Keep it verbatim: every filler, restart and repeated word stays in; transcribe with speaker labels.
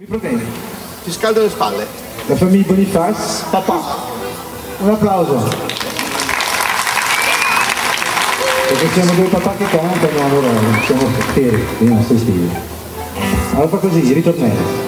Speaker 1: problemi.
Speaker 2: Ti scaldo le spalle.
Speaker 1: La famiglia Bonifaz, papà. Un applauso. Perché siamo due papà che cantano, allora siamo fieri dei nostri stili. Allora fa così, ritornello.